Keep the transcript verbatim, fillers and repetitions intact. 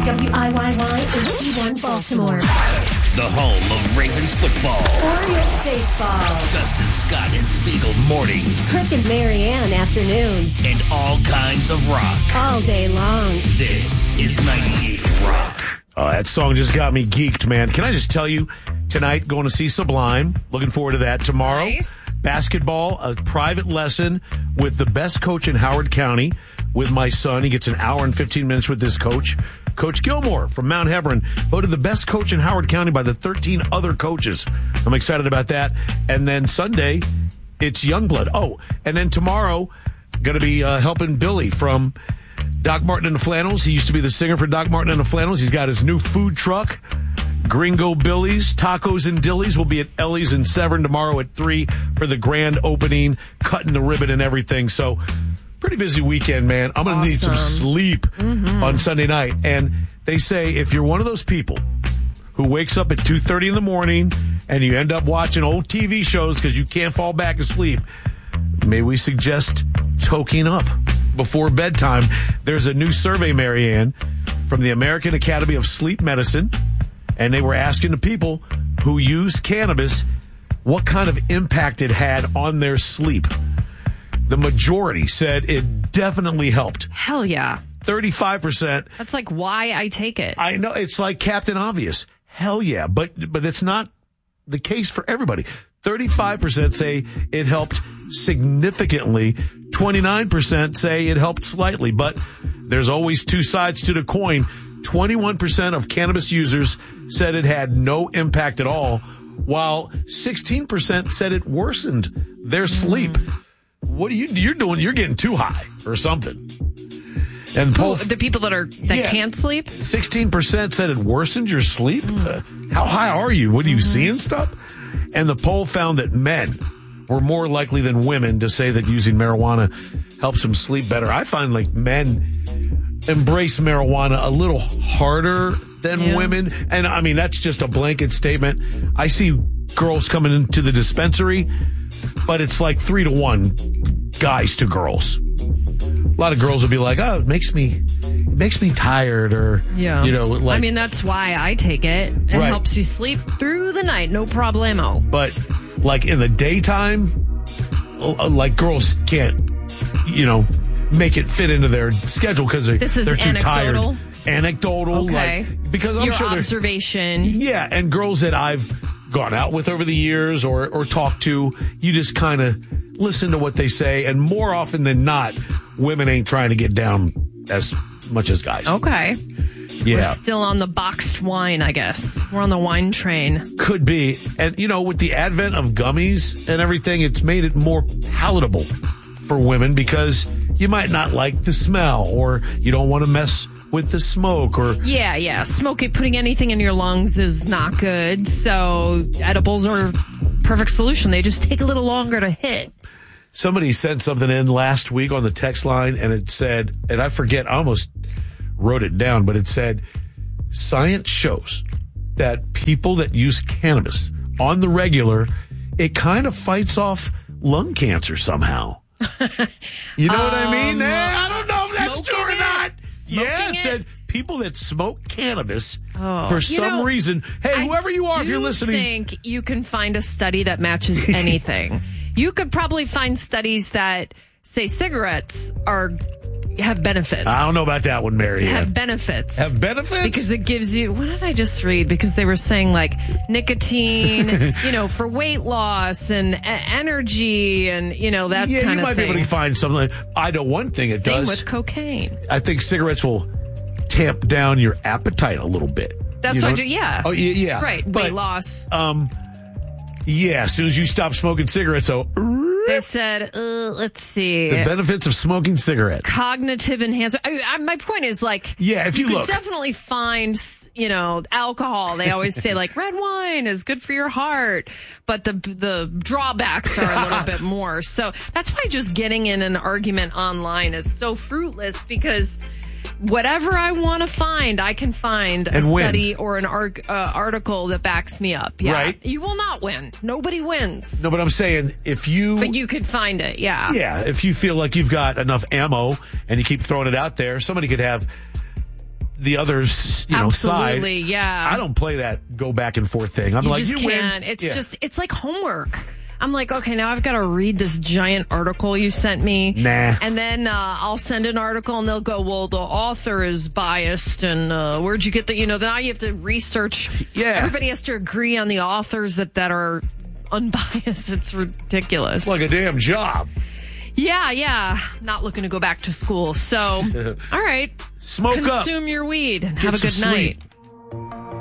W I Y Y H D one Baltimore. The home of Ravens football. Orioles baseball. Justin Scott and Spiegel mornings. Crick and Marianne afternoons. And all kinds of rock. All day long. This is ninety-eight Rock. Oh, that song just got me geeked, man. Can I just tell you, tonight, going to see Sublime. Looking forward to that. Tomorrow, Nice. Basketball, a private lesson with the best coach in Howard County with my son. He gets an hour and fifteen minutes with this coach. Coach Gilmore from Mount Hebron, voted the best coach in Howard County by the thirteen other coaches. I'm excited about that. And then Sunday, it's Youngblood. Oh, and then tomorrow, going to be uh, helping Billy from Doc Martin and the Flannels. He used to be the singer for Doc Martin and the Flannels. He's got his new food truck, Gringo Billy's Tacos and Dillies. Will be at Ellie's in Severn tomorrow at three for the grand opening, cutting the ribbon and everything. So, pretty busy weekend, man. I'm going to need some Awesome. sleep Mm-hmm. on Sunday night. And they say if you're one of those people who wakes up at two thirty in the morning and you end up watching old T V shows because you can't fall back asleep, may we suggest toking up before bedtime. There's a new survey, Marianne, from the American Academy of Sleep Medicine, and they were asking the people who use cannabis what kind of impact it had on their sleep. The majority said it definitely helped. Hell yeah. thirty-five percent. That's like why I take it. I know, it's like Captain Obvious. Hell yeah. But, but it's not the case for everybody. thirty-five percent say it helped significantly. twenty-nine percent say it helped slightly. But there's always two sides to the coin. twenty-one percent of cannabis users said it had no impact at all, while sixteen percent said it worsened their sleep. Mm. What are you, you're doing? You're getting too high or something. And Who, poll, the people that are that Yeah. can't sleep? sixteen percent said it worsened your sleep. Mm. Uh, how high are you? What are you mm-hmm. seeing stuff? And the poll found that men were more likely than women to say that using marijuana helps them sleep better. I find like men embrace marijuana a little harder than yeah. women. And I mean, that's just a blanket statement. I see girls coming into the dispensary, but it's like three to one guys to girls. A lot of girls will be like, oh, it makes me, it makes me tired, or, yeah. you know, like. I mean, that's why I take it. It Right. helps you sleep through the night. No problemo. But like in the daytime, like girls can't, you know, make it fit into their schedule because they're, This is they're too anecdotal? tired. Anecdotal. Okay. Like, because I'm Your sure there's. observation. Yeah, and girls that I've gone out with over the years or, or talked to, you just kind of listen to what they say. And more often than not, women ain't trying to get down as much as guys. Okay. Yeah. We're still on the boxed wine, I guess. We're on the wine train. Could be. And, you know, with the advent of gummies and everything, it's made it more palatable for women because you might not like the smell or you don't want to mess with the smoke or. Yeah, yeah. Smoking, putting anything in your lungs is not good. So edibles are perfect solution. They just take a little longer to hit. Somebody sent something in last week on the text line and it said, and I forget, I almost wrote it down, but it said, science shows that people that use cannabis on the regular, it kind of fights off lung cancer somehow. You know um, what I mean? Eh, I don't know if that's true or it? not. Smoking yeah, it, it? said people that smoke cannabis Oh. for You some know, reason. Hey, whoever you are, I if you're do listening. think you can find a study that matches anything. You could probably find studies that say cigarettes are have benefits. I don't know about that one, Mary. Have benefits. Have benefits? Because it gives you, what did I just read? Because they were saying like nicotine, you know, for weight loss and e- energy and, you know, that yeah, kind you of might thing. be able to find something. I know one thing it Same does. with cocaine. I think cigarettes will tamp down your appetite a little bit. That's you what know? I do, yeah. Oh, yeah, yeah. Right, But, weight loss. Um, yeah, as soon as you stop smoking cigarettes, so They said, uh, let's see. the benefits of smoking cigarettes. Cognitive enhancement. I, I, my point is like, Yeah, if you could look. definitely find, you know, alcohol. They always say like red wine is good for your heart, but the the drawbacks are a little bit more. So that's why just getting in an argument online is so fruitless because whatever I want to find, I can find a And win. study or an arg- uh, article that backs me up. Yeah. Right. You will not win. Nobody wins. No, but I'm saying if you. But you could find it. Yeah. Yeah, if you feel like you've got enough ammo and you keep throwing it out there, somebody could have the other, you know, Absolutely, side. yeah. I don't play that go back and forth thing. I'm You like, just you can't. win. It's Yeah. just, it's like homework. I'm like, okay, now I've got to read this giant article you sent me. Nah. And then uh, I'll send an article and they'll go, well, the author is biased and uh, where'd you get the, you know, now you have to research. Yeah. Everybody has to agree on the authors that, that are unbiased. It's ridiculous. like a damn job. Yeah, yeah. Not looking to go back to school. So, all right. Smoke up. Consume your weed. Get Have a some good night. sleep.